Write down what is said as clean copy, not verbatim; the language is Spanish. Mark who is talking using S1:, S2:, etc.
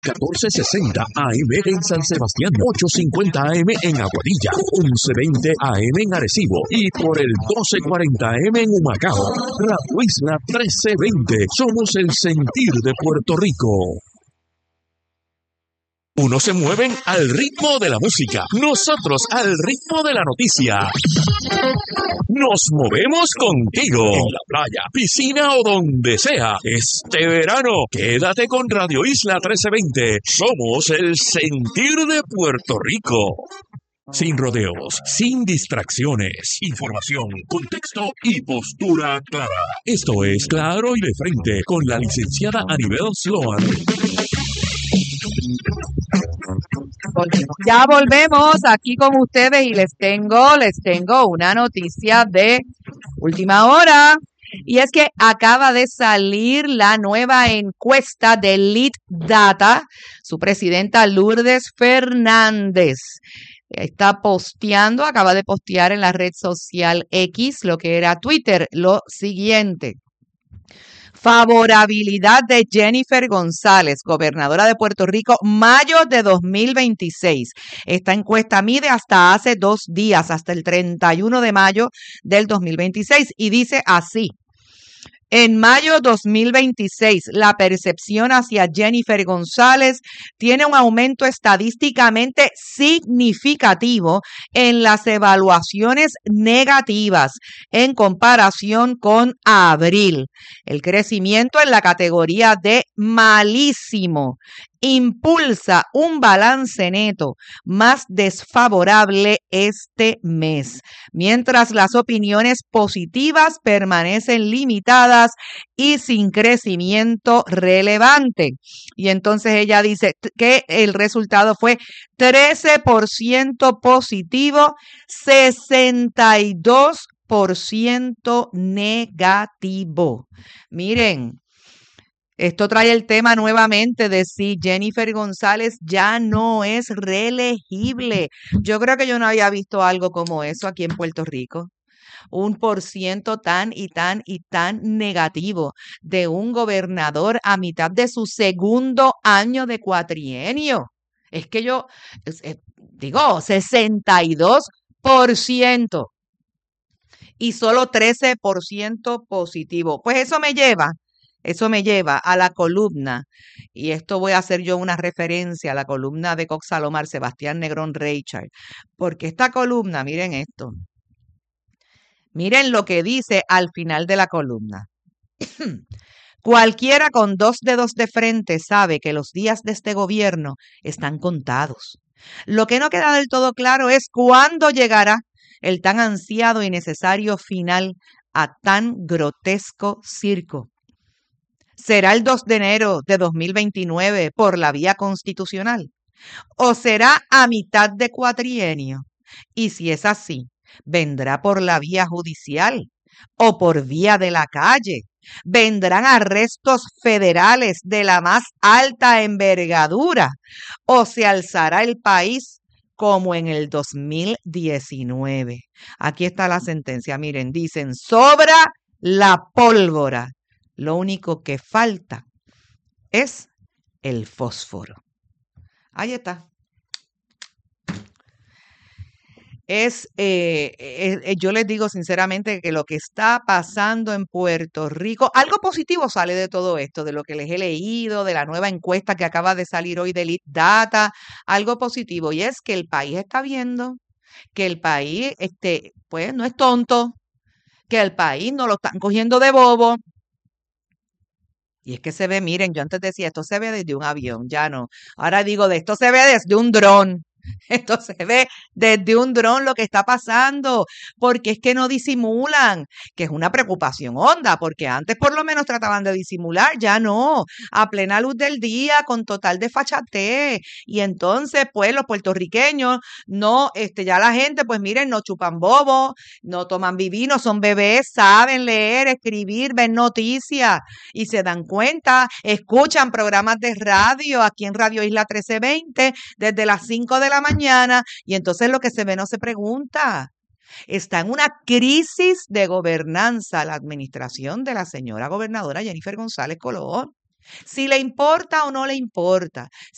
S1: 1460 AM en San Sebastián, 850 AM en Aguadilla, 1120 AM en Arecibo y por el 1240 AM en Humacao. Radio Isla 1320. Somos el sentir de Puerto Rico. Unos se mueven al ritmo de la música, nosotros al ritmo de la noticia. Nos movemos contigo, en la playa, piscina o donde sea. Este verano, quédate con Radio Isla 1320. Somos el sentir de Puerto Rico. Sin rodeos, sin distracciones, información, contexto y postura clara. Esto es Claro y de Frente con la licenciada Anibel Sloan.
S2: Ya volvemos aquí con ustedes y les tengo una noticia de última hora. Y es que acaba de salir la nueva encuesta de Lead Data. Su presidenta Lourdes Fernández acaba de postear en la red social X, lo que era Twitter, lo siguiente. Favorabilidad de Jennifer González, gobernadora de Puerto Rico, mayo de 2026. Esta encuesta mide hasta hace 2 días, hasta el 31 de mayo del 2026, y dice así. En mayo 2026, la percepción hacia Jennifer González tiene un aumento estadísticamente significativo en las evaluaciones negativas en comparación con abril. El crecimiento en la categoría de malísimo impulsa un balance neto más desfavorable este mes, mientras las opiniones positivas permanecen limitadas y sin crecimiento relevante. Y entonces ella dice que el resultado fue 13% positivo, 62% negativo. Miren, esto trae el tema nuevamente de si Jennifer González ya no es reelegible. Yo creo que yo no había visto algo como eso aquí en Puerto Rico. Un % tan negativo de un gobernador a mitad de su segundo año de cuatrienio. Es que yo digo 62% y solo 13% positivo. Pues eso me lleva a la columna, y esto voy a hacer yo una referencia a la columna de Cox Salomar, Sebastián Negrón Reichard, porque esta columna, miren esto, miren lo que dice al final de la columna. Cualquiera con 2 dedos de frente sabe que los días de este gobierno están contados. Lo que no queda del todo claro es cuándo llegará el tan ansiado y necesario final a tan grotesco circo. ¿Será el 2 de enero de 2029 por la vía constitucional? ¿O será a mitad de cuatrienio? Y si es así, ¿vendrá por la vía judicial o por vía de la calle? ¿Vendrán arrestos federales de la más alta envergadura? ¿O se alzará el país como en el 2019? Aquí está la sentencia. Miren, dicen, sobra la pólvora. Lo único que falta es el fósforo. Ahí está. Yo les digo sinceramente que lo que está pasando en Puerto Rico, algo positivo sale de todo esto, de lo que les he leído, de la nueva encuesta que acaba de salir hoy de Lead Data, algo positivo, y es que el país está viendo que el país pues no es tonto, que el país no lo están cogiendo de bobo. Y es que se ve, miren, yo antes decía, esto se ve desde un avión, ya no. Ahora digo, esto se ve desde un dron. Esto se ve desde un dron lo que está pasando, porque es que no disimulan, que es una preocupación honda, porque antes por lo menos trataban de disimular, ya no, a plena luz del día, con total desfachatez. Y entonces, pues, los puertorriqueños, no, ya la gente, pues miren, no chupan bobo, no toman vivino, son bebés, saben leer, escribir, ven noticias y se dan cuenta, escuchan programas de radio, aquí en Radio Isla 1320, desde las 5 de la mañana, y entonces lo que se ve no se pregunta. Está en una crisis de gobernanza la administración de la señora gobernadora Jennifer González Colón. Si le importa o no le importa,